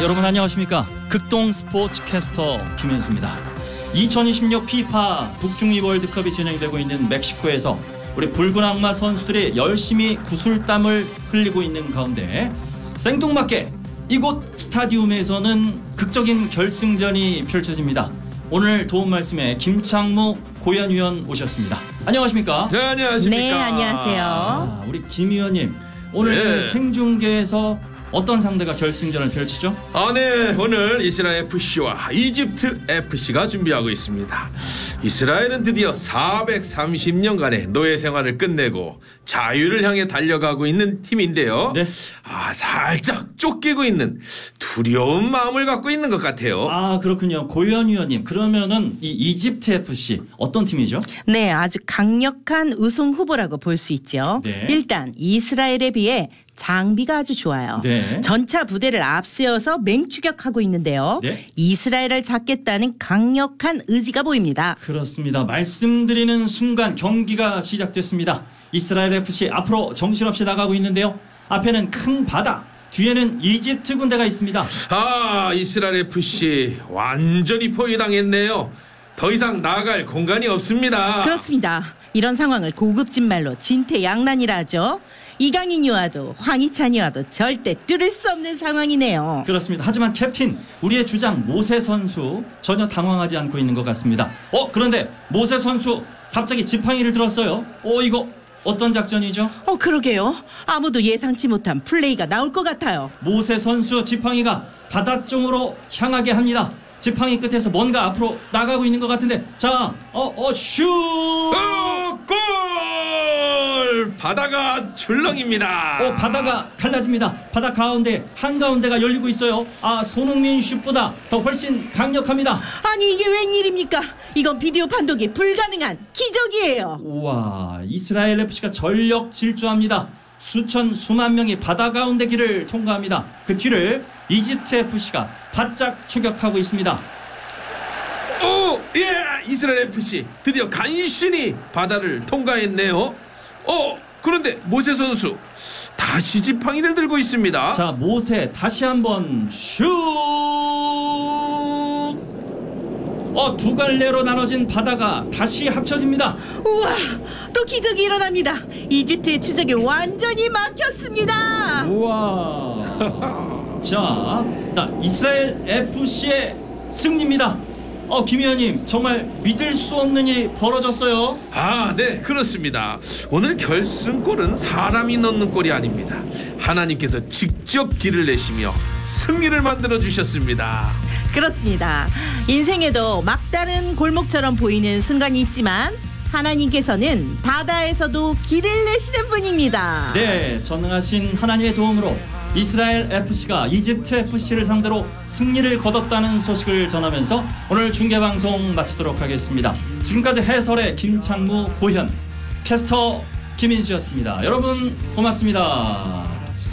여러분 안녕하십니까? 극동 스포츠 캐스터 김현수입니다. 2026 피파 북중미 월드컵이 진행되고 있는 멕시코에서 우리 붉은 악마 선수들이 열심히 구슬땀을 흘리고 있는 가운데 생뚱맞게 이곳 스타디움에서는 극적인 결승전이 펼쳐집니다. 오늘 도움 말씀에 김창무 고현 위원 오셨습니다. 안녕하십니까? 네, 안녕하십니까? 네, 안녕하세요. 자, 우리 김 위원님, 오늘 네. 생중계에서 어떤 상대가 결승전을 펼치죠? 네, 오늘 이스라엘 FC와 이집트 FC가 준비하고 있습니다. 이스라엘은 드디어 430년간의 노예 생활을 끝내고 자유를 향해 달려가고 있는 팀인데요. 네. 살짝 쫓기고 있는 두려운 마음을 갖고 있는 것 같아요. 아, 그렇군요. 고현 위원님, 그러면은 이 이집트 FC 어떤 팀이죠? 네, 아주 강력한 우승 후보라고 볼 수 있죠. 네. 일단 이스라엘에 비해 장비가 아주 좋아요. 네. 전차 부대를 앞세워서 맹추격하고 있는데요. 네. 이스라엘을 잡겠다는 강력한 의지가 보입니다. 그렇습니다. 말씀드리는 순간 경기가 시작됐습니다. 이스라엘 FC 앞으로 정신없이 나가고 있는데요. 앞에는 큰 바다, 뒤에는 이집트 군대가 있습니다. 이스라엘 FC 완전히 포위당했네요. 더 이상 나아갈 공간이 없습니다. 그렇습니다. 이런 상황을 고급진 말로 진퇴양난이라 하죠. 이강인이 와도 황희찬이 와도 절대 뚫을 수 없는 상황이네요. 그렇습니다. 하지만 캡틴, 우리의 주장 모세 선수 전혀 당황하지 않고 있는 것 같습니다. 그런데 모세 선수 갑자기 지팡이를 들었어요. 이거 어떤 작전이죠? 그러게요. 아무도 예상치 못한 플레이가 나올 것 같아요. 모세 선수 지팡이가 바다 쪽으로 향하게 합니다. 지팡이 끝에서 뭔가 앞으로 나가고 있는 것 같은데, 자, 슛! 골! 바다가 출렁입니다. 바다가 갈라집니다. 바다 가운데 한가운데가 열리고 있어요. 손흥민 슛보다 더 훨씬 강력합니다. 아니 이게 웬일입니까? 이건 비디오 판독이 불가능한 기적이에요. 우와, 이스라엘 FC가 전력 질주합니다. 수만 명이 바다 가운데 길을 통과합니다. 그 뒤를 이집트 FC가 바짝 추격하고 있습니다. 이스라엘 FC 드디어 간신히 바다를 통과했네요. 그런데 모세 선수 다시 지팡이를 들고 있습니다. 자, 모세 다시 한번 슛! 두 갈래로 나눠진 바다가 다시 합쳐집니다. 우와, 또 기적이 일어납니다. 이집트의 추적이 완전히 막혔습니다. 우와. 자, 이스라엘 FC의 승리입니다. 김 의원님, 정말 믿을 수 없는 일이 벌어졌어요. 네, 그렇습니다. 오늘 결승골은 사람이 넣는 골이 아닙니다. 하나님께서 직접 길을 내시며 승리를 만들어 주셨습니다. 그렇습니다. 인생에도 막다른 골목처럼 보이는 순간이 있지만 하나님께서는 바다에서도 길을 내시는 분입니다. 네, 전능하신 하나님의 도움으로 이스라엘 FC가 이집트 FC를 상대로 승리를 거뒀다는 소식을 전하면서 오늘 중계방송 마치도록 하겠습니다. 지금까지 해설의 김창무, 고현, 캐스터 김인수였습니다. 여러분 고맙습니다.